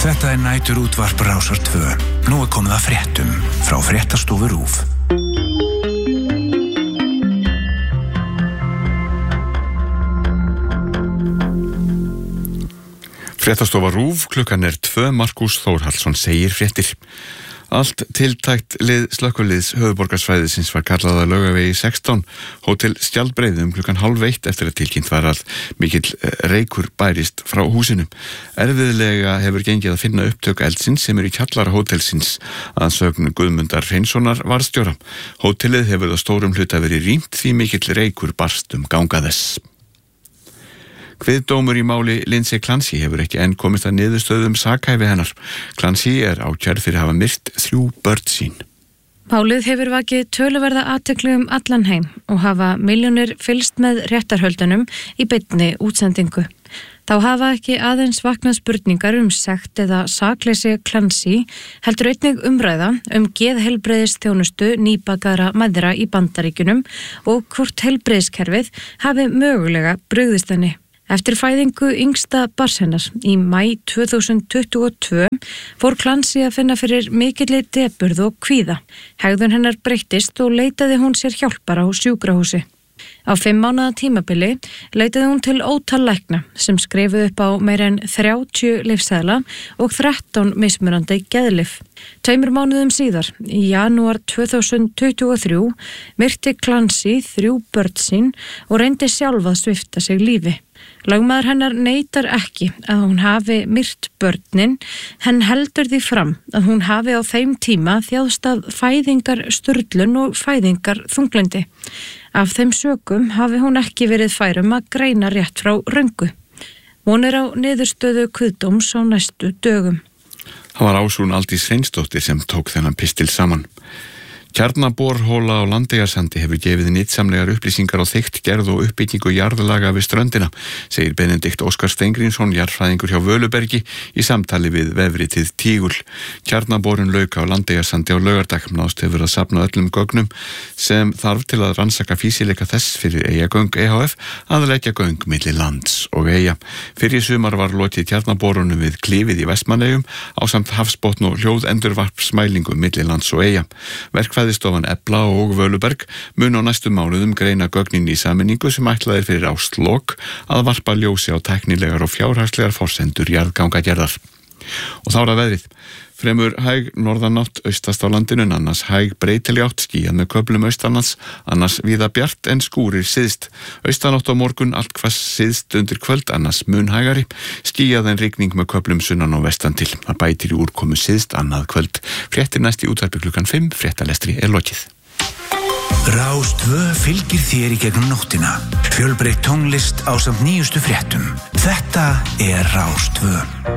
Þetta næturútvarp Rásar 2. Nú komið að fréttum frá Fréttastofu RÚV. Fréttastofa RÚV, klukkan 2, Markús Þórhallsson segir fréttir. Allt tiltækt lið slökkviliðs höfuðborgarsvæðisins var kallað að Laugavegi 16, hótel Skjaldbreiðum klukkan 12:30 eftir að tilkynnt var að mikill reykur bærist frá húsinu. Erfiðlega hefur gengið að finna upptök eldsins sem í kjallara hótelsins að sögn Guðmundar Hreinssonar varðstjóra. Hótelið hefur að stórum hluta verið rýmt því mikill reykur barst ganga þess. Kviðdómur í máli Lindsay Clancy hefur ekki enn komist að niðurstöðum sakhæfi hennar. Clancy ákærð fyrir að hafa myrt 3 börn sín. Málið hefur vakið töluverða athygli allan heim og hafa milljónir fylgst með réttarhöldunum í beinni útsendingu. Þá hafa ekki aðeins vaknað spurningar sekt eða sakleysi Clancy, heldur einnig umræða geðheilbrigðisþjónustu nýbakaðra mæðra í Bandaríkjunum og hvort heilbrigðiskerfið hafi mögulega brugðist henni. Eftir fæðingu yngsta barns hennar í maí 2022 fór Clancy að finna fyrir mikilli depurð og kvíða. Hegðun hennar breyttist og leitaði hún sér hjálpar á sjúkrahúsi. Á 5 mánaða tímabili leitaði hún til ótal lækna sem skrifuðu upp á meira en 30 lyfseðla og 13 mismunandi geðlyf. 2 mánuðum síðar, í janúar 2023, myrti Clancy 3 börn sín og reyndi sjálf að svipta sig lífi. Lögmaður hennar neitar ekki að hún hafi myrt börnin, en heldur því fram að hún hafi á þeim tíma þjáðst af fæðingarsturlun og fæðingarþunglyndi. Af þeim sökum hafi hún ekki verið fær að greina rétt frá röngu. Hún á niðurstöðu kviðdóms á næstu dögum. Það var Ásrún Aldís Hreinsdóttir sem tók þennan pistil saman. Kjarnaborhola á Landeyjasandi hefur gefið nytsamlegar upplýsingar á þykkt gerð og uppbyggingu jarðlaga við ströndina, segir Benedikt Óskar Steingrímsson, jarðfræðingur hjá Völubergi, í samtali við vefritið Tígul. Kjarnaborun lauk á Landeyjasandi á laugardag. Náðst hefur að safna öllum gögnum sem þarf til að rannsaka fýsileika þess fyrir Eyjagöng EHF að leggja göng milli lands og Eyja. Fyrir sumar var lokið kjarnaborunum við Klifið í Vestmannaeyjum ásamt hafsbotn og hljóðendurvarpsmælingum milli lands og Eyja. Verkfræðistofan Efla og Völuberg mun á næstu mánuðum greina gögnin í sameiningu sem ætlaðir fyrir ástlok að varpa ljósi á tæknilegar og fjárhagslegar forsendur jarðgangagerðar. Og þá að veðrið. Fremur hæg norðanátt austast á landinu, annars hæg breytileg átt, skýjað með köflum austanlands, annars víða bjart en skúrir syðst. Austanátt á morgun allt hvers syðst undir kvöld, annars mun hægari, skýjað en rigning með köflum sunnan og vestan til. Það bætir í úrkomu syðst annað kvöld. Fréttir næst í útvarpi klukkan 5, fréttalestri lokið. Rás 2 fylgir þér í gegnum nóttina. Fjölbreytt tónlist ásamt nýjustu fréttum. Þetta Rás 2.